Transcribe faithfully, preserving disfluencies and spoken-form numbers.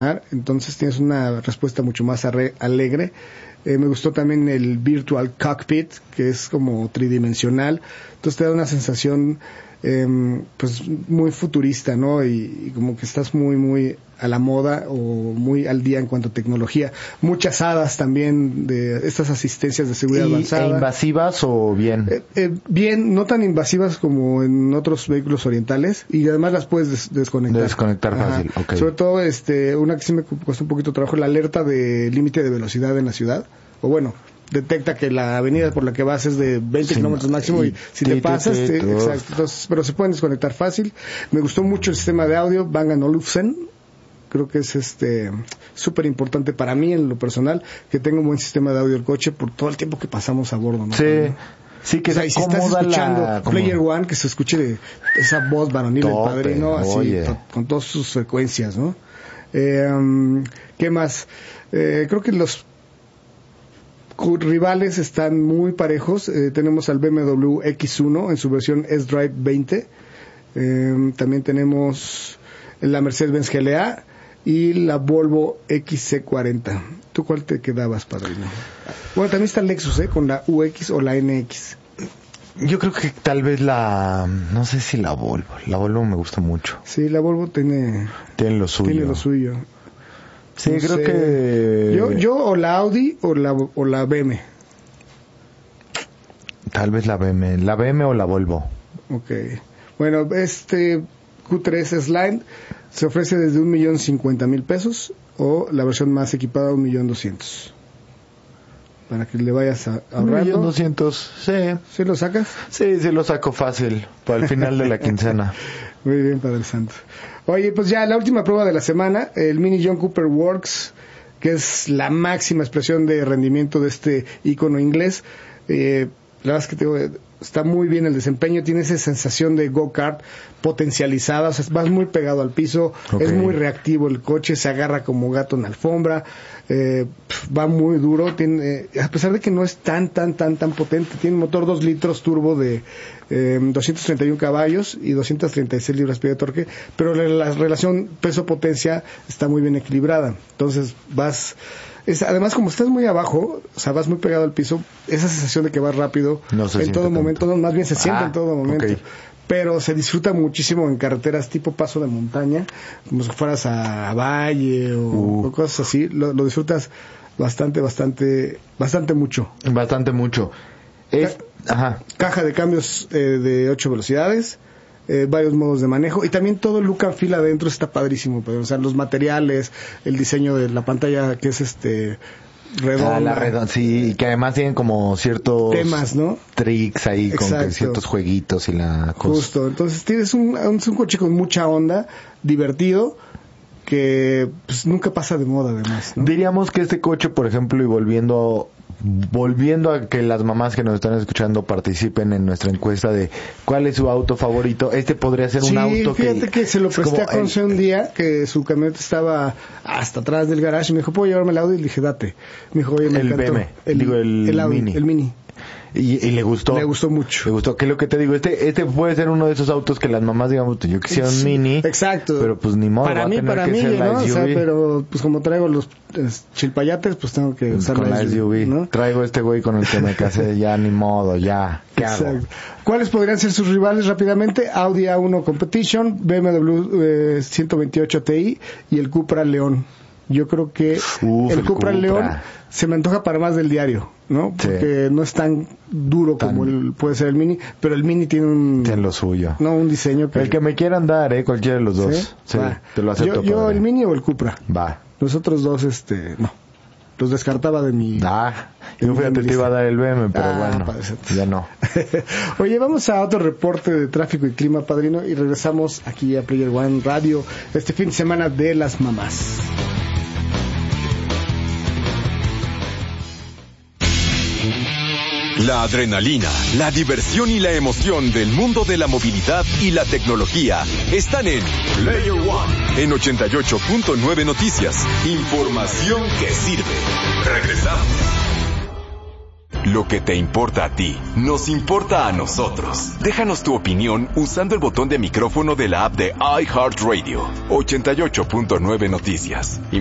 entonces tienes una respuesta mucho más arre- alegre. Eh, me gustó también el Virtual Cockpit, que es como tridimensional, entonces te da una sensación eh, pues muy futurista, ¿no? Y, y como que estás muy muy a la moda o muy al día en cuanto a tecnología. Muchas hadas también de estas asistencias de seguridad ¿Y, avanzada. ¿E invasivas o bien? Eh, eh, bien, no tan invasivas como en otros vehículos orientales, y además las puedes des- desconectar. Desconectar fácil, ok. Sobre todo, este, una que sí me costó un poquito de trabajo, la alerta de límite de velocidad en la ciudad, o bueno, detecta que la avenida por la que vas es de veinte Sí, kilómetros máximo, y, y si ti, te pasas, ti, te- ti, exacto, entonces, pero se pueden desconectar fácil. Me gustó mucho el sistema de audio Bang and Olufsen. Creo que es este súper importante para mí en lo personal que tenga un buen sistema de audio el coche por todo el tiempo que pasamos a bordo, ¿no? Sí, sí que o sea, y si estás cómoda escuchando la, como... Player One, que se escuche de esa voz varonil del Tope, padrino, así, oye. to- con todas sus frecuencias, ¿no? Eh, um, ¿Qué más? Eh, creo que los cu- rivales están muy parejos. Eh, tenemos al B M W X uno en su versión S-Drive veinte. Eh, también tenemos la Mercedes-Benz G L A y la Volvo X C cuarenta. ¿Tú cuál te quedabas, padrino? Bueno, también está el Lexus, ¿eh? Con la U X o la N X. Yo creo que tal vez la... No sé si la Volvo. La Volvo me gusta mucho. Sí, la Volvo tiene... Tiene lo suyo. Tiene lo suyo. Sí, No creo sé. que... Yo, yo o la Audi o la, o la B M. Tal vez la B M. La B M o la Volvo. Ok. Bueno, este Q tres Slime se ofrece desde un millón cincuenta mil pesos o la versión más equipada un millón doscientos. Para que le vayas a, Un ahorrando. millón doscientos. Sí. ¿Sí lo sacas? Sí, sí lo saco fácil. Para el final de la quincena. Muy bien, Padre Santo. Oye, pues ya la última prueba de la semana, el Mini John Cooper Works, que es la máxima expresión de rendimiento de este icono inglés. Eh, la verdad es que te digo, está muy bien el desempeño, tiene esa sensación de go-kart potencializada, o sea, vas muy pegado al piso, Okay. es muy reactivo el coche, se agarra como gato en la alfombra, eh, pf, va muy duro, tiene, eh, a pesar de que no es tan, tan, tan, tan potente, tiene un motor dos litros turbo de eh, doscientos treinta y uno caballos y doscientas treinta y seis libras-pie de torque, pero la, la relación peso-potencia está muy bien equilibrada, entonces vas... Es, además, como estás muy abajo, o sea, vas muy pegado al piso, esa sensación de que vas rápido No se en siente todo tanto. momento, no, más bien se siente Ah, en todo momento. ok. Pero se disfruta muchísimo en carreteras tipo paso de montaña, como si fueras a Valle o, Uh. o cosas así, lo, lo disfrutas bastante, bastante, bastante mucho. Bastante mucho. Es... Ajá. Caja de cambios eh, de ocho velocidades, eh, varios modos de manejo y también todo el look and feel adentro está padrísimo, pero, o sea, los materiales, el diseño de la pantalla que es este redonda, Ah, la redonda, sí, y que además tienen como ciertos temas, ¿no? tricks ahí con Exacto. que ciertos jueguitos y la cosa. Justo, entonces tienes un, un, un coche con mucha onda, divertido, que pues nunca pasa de moda además, ¿no? Diríamos que este coche, por ejemplo, y volviendo volviendo a que las mamás que nos están escuchando participen en nuestra encuesta de cuál es su auto favorito, este podría ser Sí, un auto que... fíjate que se lo es presté a como el- Conce un día, que su camioneta estaba hasta atrás del garage, y me dijo, ¿puedo llevarme el Audi? Y le dije, date. Me dijo, oye, me El encantó. B M, digo, el Audi, Mini. el Mini. Y, y le gustó. Le gustó mucho. Le gustó. ¿Qué es lo que te digo? Este este puede ser uno de esos autos que las mamás, digamos, pues, yo quisiera un Sí, Mini. Exacto. Pero pues ni modo. va Para a mí, tener para que mí, ser la ¿no? O sea, S U V. pero pues como traigo los es, chilpayates, pues tengo que usar Con la S U V. ¿no? Traigo este güey con el que me casé, ya ni modo, ya. ¿Qué hago? Exacto. ¿Cuáles podrían ser sus rivales rápidamente? Audi A uno Competition, B M W eh, ciento veintiocho Ti y el Cupra León. Yo creo que Uf, el, el Cupra, Cupra. León se me antoja para más del diario, ¿no? Sí. Porque no es tan duro Tan- como el, puede ser el Mini, pero el Mini tiene un Tiene lo suyo. no un diseño que El que me quieran dar, ¿eh? Cualquiera de los dos. ¿Sí? Sí, Va. te lo acepto. Yo, yo padre. el Mini o el Cupra. Va. Los otros dos, este, no. Los descartaba de mi... Ah, yo fíjate, te iba a dar el B M, pero Ah, bueno, padre santo. ya no. Oye, vamos a otro reporte de tráfico y clima, padrino, y regresamos aquí a Player One Radio este fin de semana de las mamás. La adrenalina, la diversión y la emoción del mundo de la movilidad y la tecnología están en Player One, en ochenta y ocho punto nueve Noticias. Información que sirve. Regresamos. Lo que te importa a ti, nos importa a nosotros. Déjanos tu opinión usando el botón de micrófono de la app de iHeartRadio. ochenta y ocho punto nueve Noticias.